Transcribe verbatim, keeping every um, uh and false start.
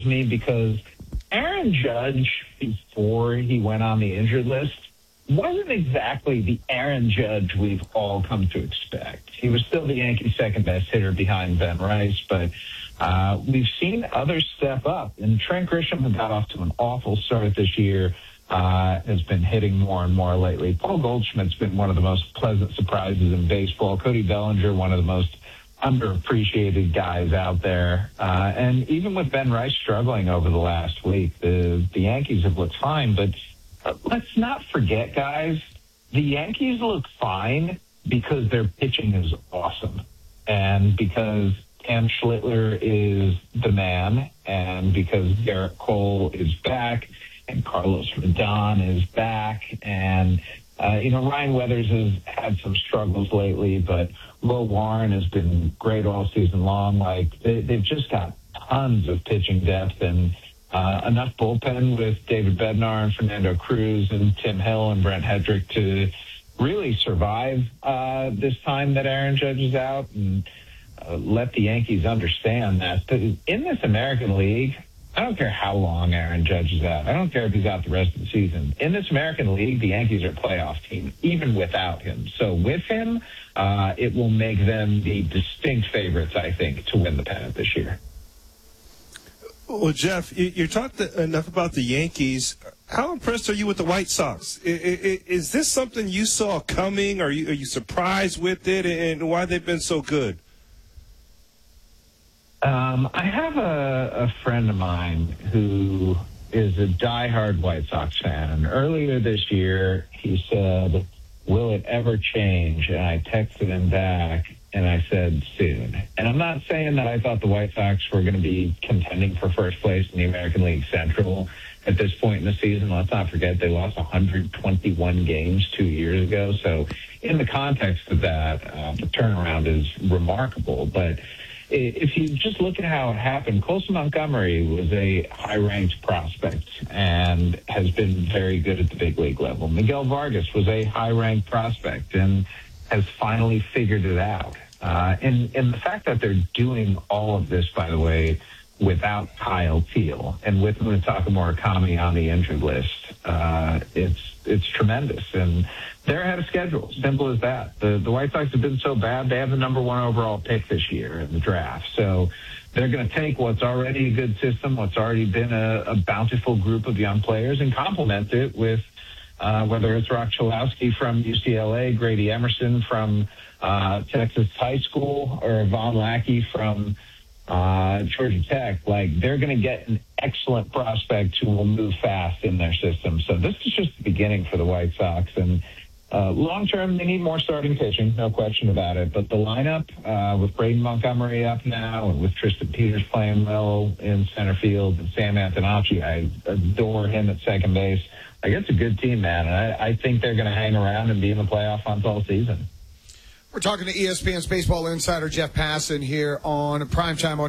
me because Aaron Judge, before he went on the injured list, wasn't exactly the Aaron Judge we've all come to expect. He was still the Yankees' second-best hitter behind Ben Rice, but uh, we've seen others step up. And Trent Grisham, who got off to an awful start this year, uh, has been hitting more and more lately. Paul Goldschmidt's been one of the most pleasant surprises in baseball. Cody Bellinger, one of the most underappreciated guys out there. Uh, and even with Ben Rice struggling over the last week, the, the Yankees have looked fine, but Uh, let's not forget, guys, the Yankees look fine because their pitching is awesome and because Cam Schlittler is the man and because Garrett Cole is back and Carlos Rodon is back and, uh, you know, Ryan Weathers has had some struggles lately, but Will Warren has been great all season long. Like, they, they've just got tons of pitching depth and Uh, enough bullpen with David Bednar and Fernando Cruz and Tim Hill and Brent Hedrick to really survive uh, this time that Aaron Judge is out and uh, let the Yankees understand that in this American League, I don't care how long Aaron Judge is out. I don't care if he's out the rest of the season. In this American League, the Yankees are a playoff team, even without him. So with him, uh, it will make them the distinct favorites, I think, to win the pennant this year. Well, Jeff, you talked enough about the Yankees. How impressed are you with the White Sox? Is this something you saw coming? Are you, are you surprised with it, and why they've been so good? Um, I have a, a friend of mine who is a diehard White Sox fan, and earlier this year he said, "Will it ever change?" And I texted him back, and I said, soon. And I'm not saying that I thought the White Sox were going to be contending for first place in the American League Central at this point in the season. Let's not forget they lost one hundred twenty-one games two years ago. So in the context of that, uh, the turnaround is remarkable. But if you just look at how it happened, Colson Montgomery was a high-ranked prospect and has been very good at the big league level. Miguel Vargas was a high-ranked prospect and has finally figured it out. Uh, and, and the fact that they're doing all of this, by the way, without Kyle Teel and with Munetaka Murakami on the injured list, uh, it's it's tremendous. And they're ahead of schedule. Simple as that. The, the White Sox have been so bad, they have the number one overall pick this year in the draft. So they're going to take what's already a good system, what's already been a, a bountiful group of young players, and complement it with Uh, whether it's Rock Chalowski from U C L A, Grady Emerson from uh, Texas High School, or Von Lackey from uh, Georgia Tech. Like, they're going to get an excellent prospect who will move fast in their system. So this is just the beginning for the White Sox. And uh, long-term, they need more starting pitching, no question about it. But the lineup, uh, with Braden Montgomery up now and with Tristan Peters playing well in center field and Sam Antonacci, I adore him at second base. Like, it's a good team, man, and I, I think they're going to hang around and be in the playoff hunts all season. We're talking to E S P N's baseball insider Jeff Passan here on Primetime on